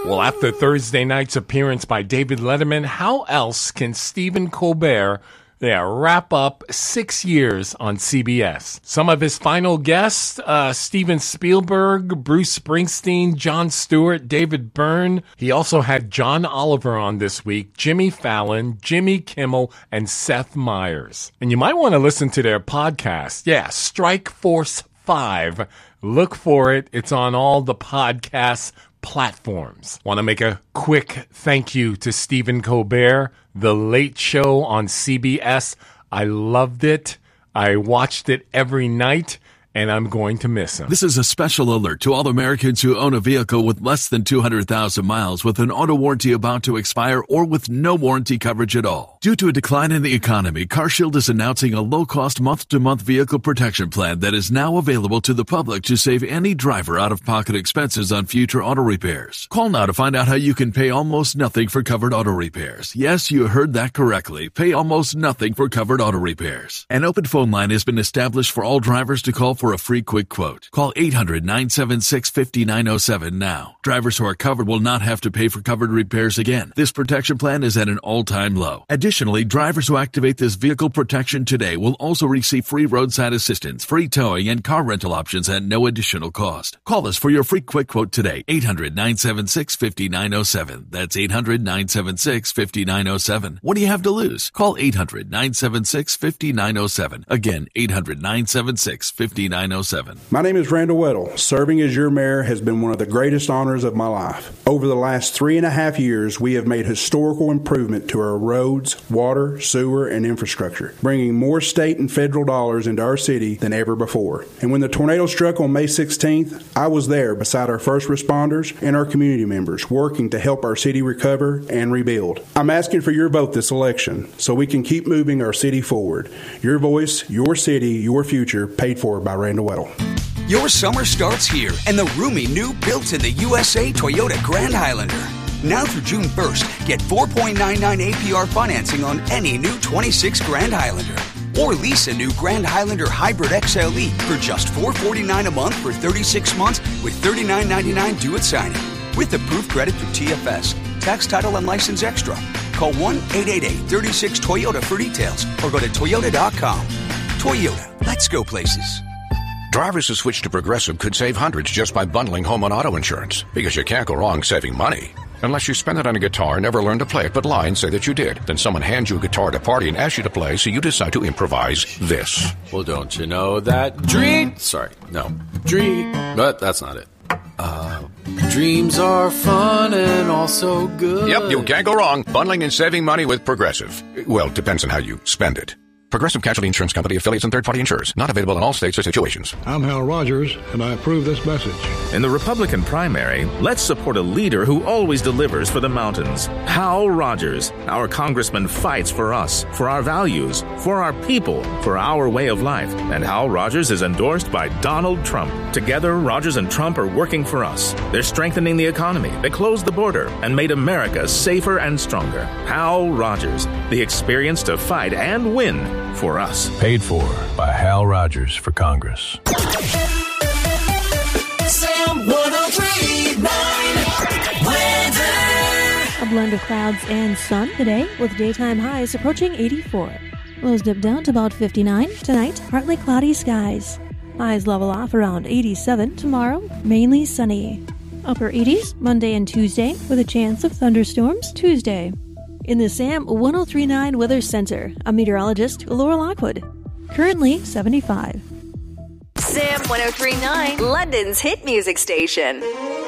Well, after Thursday night's appearance by David Letterman, how else can Stephen Colbert wrap up 6 years on CBS? Some of his final guests, Steven Spielberg, Bruce Springsteen, Jon Stewart, David Byrne. He also had John Oliver on this week, Jimmy Fallon, Jimmy Kimmel, and Seth Meyers. And you might want to listen to their podcast. Yeah, Strike Force 5. Look for it. It's on all the podcast platforms. Want to make a quick thank you to Stephen Colbert, The Late Show on CBS. I loved it. I watched it every night, and I'm going to miss him. This is a special alert to all Americans who own a vehicle with less than 200,000 miles with an auto warranty about to expire or with no warranty coverage at all. Due to a decline in the economy, CarShield is announcing a low-cost month-to-month vehicle protection plan that is now available to the public to save any driver out-of-pocket expenses on future auto repairs. Call now to find out how you can pay almost nothing for covered auto repairs. Yes, you heard that correctly. Pay almost nothing for covered auto repairs. An open phone line has been established for all drivers to call for a free quick quote. Call 800-976-5907 now. Drivers who are covered will not have to pay for covered repairs again. This protection plan is at an all-time low. Additionally, drivers who activate this vehicle protection today will also receive free roadside assistance, free towing, and car rental options at no additional cost. Call us for your free quick quote today. 800-976-5907. That's 800-976-5907. What do you have to lose? Call 800-976-5907. Again, 800-976-5907. My name is Randall Weddle. Serving as your mayor has been one of the greatest honors of my life. Over the last 3.5 years, we have made historical improvement to our roads, water, sewer, and infrastructure, bringing more state and federal dollars into our city than ever before. And when the tornado struck on May 16th, I was there beside our first responders and our community members, working to help our city recover and rebuild. I'm asking for your vote this election so we can keep moving our city forward. Your voice, your city, your future, paid for by Randall Weddle. Your summer starts here, and the roomy new built in the USA Toyota Grand Highlander. Now through June 1st, get 4.99 APR financing on any new 26 Grand Highlander. Or lease a new Grand Highlander Hybrid XLE for just $449 a month for 36 months with $39.99 due at signing. With approved credit through TFS, tax, title, and license extra. Call 1-888-36-TOYOTA for details or go to Toyota.com. Toyota, let's go places. Drivers who switch to Progressive could save hundreds just by bundling home and auto insurance, because you can't go wrong saving money. Unless you spend it on a guitar and never learn to play it but lie and say that you did. Then someone hands you a guitar at a party and asks you to play, so you decide to improvise this. Well, don't you know that but that's not it. Dreams are fun and also good. Yep, you can't go wrong bundling and saving money with Progressive. Well, depends on how you spend it. Progressive Casualty Insurance Company, affiliates, and third-party insurers. Not available in all states or situations. I'm Hal Rogers, and I approve this message. In the Republican primary, let's support a leader who always delivers for the mountains. Hal Rogers. Our congressman fights for us, for our values, for our people, for our way of life. And Hal Rogers is endorsed by Donald Trump. Together, Rogers and Trump are working for us. They're strengthening the economy. They closed the border and made America safer and stronger. Hal Rogers. The experience to fight and win for us. Paid for by Hal Rogers for Congress. Sam 103.9 weather. A blend of clouds and sun today with daytime highs approaching 84. Lows dip down to about 59. Tonight, partly cloudy skies. Highs level off around 87. Tomorrow, mainly sunny. Upper 80s Monday and Tuesday with a chance of thunderstorms Tuesday. In the Sam 103.9 Weather Center, I'm meteorologist Laura Lockwood. Currently 75. Sam 103.9, London's hit music station.